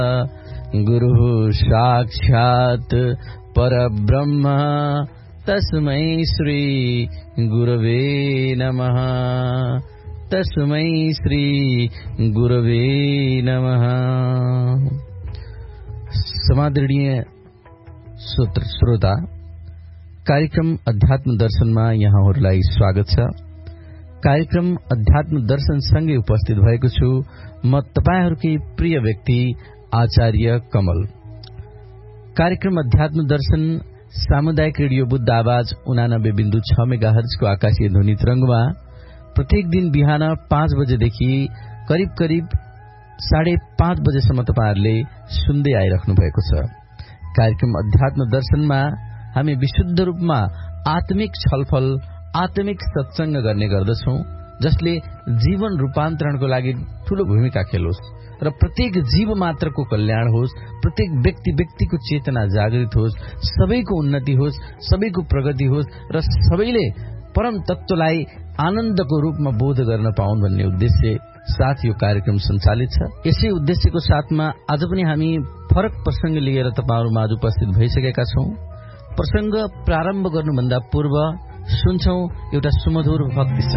गुरुः साक्षात् परब्रह्म तस्मै श्री गुरवे नमः। तस्मै श्री गुरवे नमः। समादरणीय श्रोता, कार्यक्रम अध्यात्म दर्शनमा यहाँहरूलाई स्वागत छ। कार्यक्रम अध्यात्म दर्शन सँगै उपस्थित भएको छु म तपाईहरूकै प्रिय व्यक्ति आचार्य कमल। कार्यक्रम अध्यात्म दर्शन सामुदायिक रेडियो बुद्ध आवाज 89.6 मेगाहर्जको आकाशीय ध्वनि तरंगमा प्रत्येक दिन बिहान 5 बजेदेखि करिब 5:30 बजेसम्म तपाईहरूले सुन्दै आइराख्नु भएको छ। कार्यक्रम अध्यात्म दर्शनमा हामी विशुद्ध रूपमा आत्मिक छलफल, आत्मिक सत्संग गर्ने गर्दछौं, जसले जीवन रूपान्तरणको लागि ठूलो भूमिका खेलोस् र प्रत्येक जीव मात्रको कल्याण होस्, प्रत्येक व्यक्तिको चेतना जागृत होस्, सबैको उन्नति होस्, सबैको प्रगति होस् र सबैले परम तत्वलाई आनन्दको रूपमा बोध गर्न पाउन् भन्ने उद्देश्य साथ यो कार्यक्रम सञ्चालित छ। यसै उद्देश्यको साथमा आज पनि हामी फरक प्रसंग लिएर तपाईहरुमा आज उपस्थित भइसकेका छौं। प्रसंग प्रारम्भ गर्नुभन्दा पूर्व सुन्छौं एउटा सुमधुर भक्ति।